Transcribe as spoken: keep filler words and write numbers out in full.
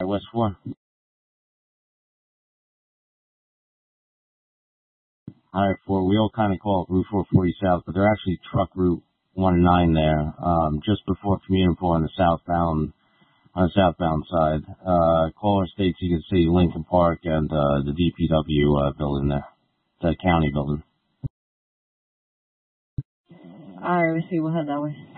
West four. Alright, four. We all kind of call it Route four forty South, but they're actually truck Route one nine there, um, just before Communipaw on the southbound, on the southbound side. Uh, caller states you can see Lincoln Park and, uh, the D P W, uh, building there. The county building. Alright, let's see, we'll head that way.